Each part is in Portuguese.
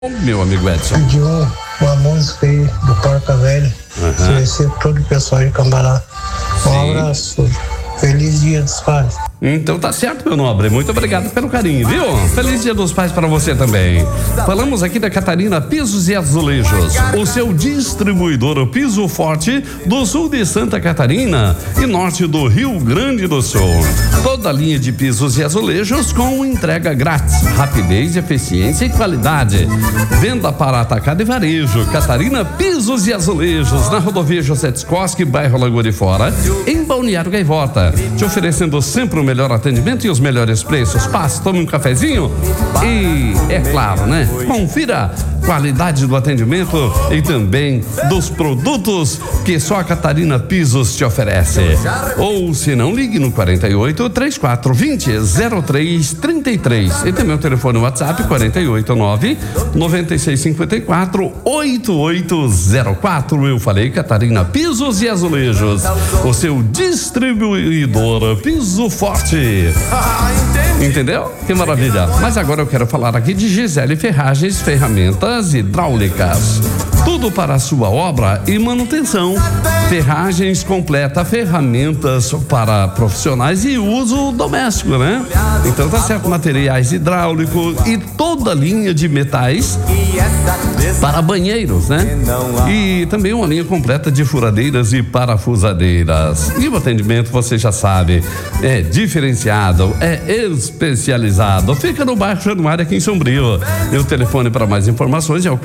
Meu amigo Edson. Pediu uma música aí do Porca Velha. Oferecer todo o pessoal de Cambará. Um abraço. Feliz Dia dos Pais. Então tá certo, meu nobre. Muito obrigado pelo carinho, viu? Feliz Dia dos Pais para você também. Falamos aqui da Catarina Pisos e Azulejos, o seu distribuidor piso forte do sul de Santa Catarina e norte do Rio Grande do Sul. Toda a linha de pisos e azulejos com entrega grátis, rapidez, eficiência e qualidade. Venda para atacado e varejo. Catarina Pisos e Azulejos, na rodovia José Tzkowski, bairro Lagoa de Fora, em Balneário Gaivota. Te oferecendo sempre o melhor atendimento e os melhores preços. Passe, tome um cafezinho e, é claro, né? Confira qualidade do atendimento e também dos produtos que só a Catarina Pisos te oferece. Ou se não, ligue no 48 3420 0333. E também o telefone WhatsApp 489 9654 8804. Eu falei Catarina Pisos e Azulejos, o seu distribuidor piso forte. Entendeu? Que maravilha. Mas agora eu quero falar aqui de Gisele Ferragens, ferramentas hidráulicas. Tudo para a sua obra e manutenção. Ferragens completa, ferramentas para profissionais e uso doméstico, né? Então tá certo, materiais hidráulicos e toda linha de metais para banheiros, né? E também uma linha completa de furadeiras e parafusadeiras. E o atendimento, você já sabe, é diferenciado, é especializado. Fica no bairro Januário, aqui em Sombrio. E o telefone para mais informações é o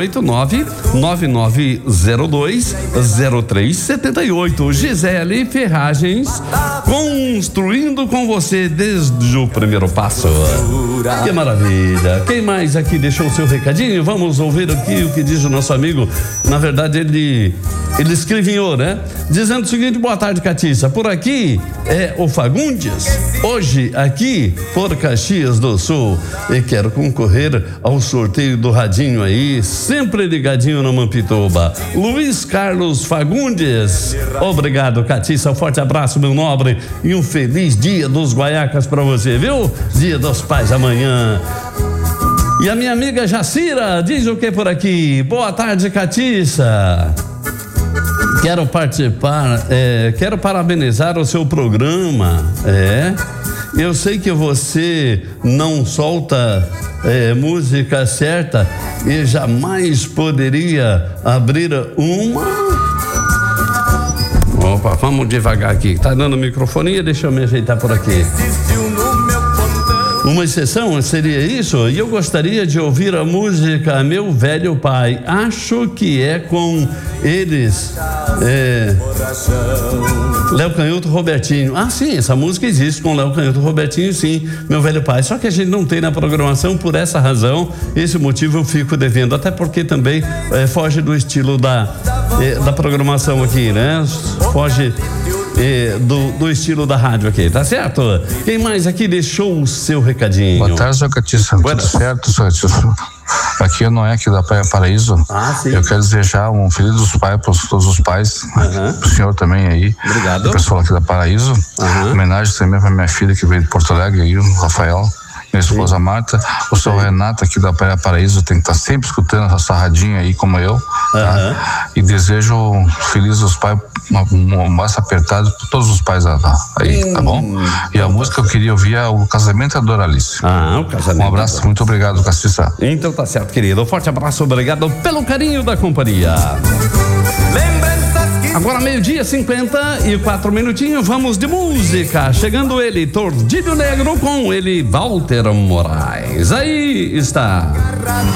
489-9902-0378. Gisele Ferragens, construindo com você desde o primeiro passo. Que maravilha. Quem mais aqui deixou o seu recadinho? Vamos ouvir aqui o que diz o nosso amigo. Na verdade, ele escrevinhou, né? Dizendo o seguinte: boa tarde, Catiça. Por aqui é o Fagundes. Hoje aqui por Caxias do Sul. E quero concorrer ao sorteio do radinho aí, sempre ligadinho na Mampituba. Luiz Carlos Fagundes. Obrigado, Catiça. Um forte abraço, meu nobre. E um feliz Dia dos Guaiacas pra você, viu? Dia dos Pais amanhã. E a minha amiga Jacira diz o que por aqui? Boa tarde, Catiça. Quero participar, quero parabenizar o seu programa. Eu sei que você não solta música certa e jamais poderia abrir uma. Opa, vamos devagar aqui. Tá dando microfonia, deixa eu me ajeitar por aqui. Uma exceção seria isso? E eu gostaria de ouvir a música Meu Velho Pai. Acho que é com eles. Léo Canhoto, Robertinho. Ah, sim, essa música existe com Léo Canhoto, Robertinho, sim. Meu Velho Pai. Só que a gente não tem na programação por essa razão. Esse motivo eu fico devendo. Até porque também foge do estilo da programação aqui, né? Foge do estilo da rádio aqui, tá certo? Quem mais aqui deixou o seu recadinho? Boa tarde, seu Catiça. Tudo certo, seu Catiça? Aqui é o Noé, aqui da Praia Paraíso. Sim. Eu quero desejar um feliz dos pais para todos os pais, pro senhor também aí. Obrigado. O pessoal aqui da Paraíso. Homenagem também para minha filha que veio de Porto Alegre, aí, o Rafael. Minha esposa Marta, o seu Renato aqui da Praia Paraíso tem que estar sempre escutando essa radinha aí como eu, tá? E desejo feliz dos pais, um abraço apertado para todos os pais aí, tá bom? E a música que eu queria ouvir é o Casamento da Doralice. O Casamento. Um abraço, muito obrigado, Cacissa. Então tá certo, querido. Um forte abraço, obrigado pelo carinho da companhia. Agora 12:54 minutinhos, vamos de música. Chegando ele, Tordilho Negro com ele, Walter Moraes. Aí está.